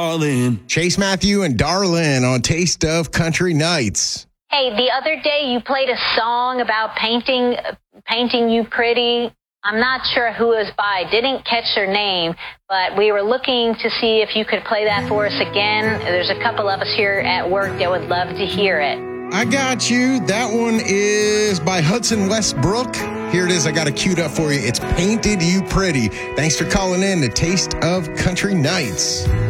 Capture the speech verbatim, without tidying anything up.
Darlin'. Chase Matthew and Darlin' on Taste of Country Nights. Hey, the other day you played a song about painting, painting you pretty. I'm not sure who it was by. Didn't catch their name, but we were looking to see if you could play that for us again. There's a couple of us here at work that would love to hear it. I got you. That one is by Hudson Westbrook. Here it is. I got it queued up for you. It's Painted You Pretty. Thanks for calling in to Taste of Country Nights.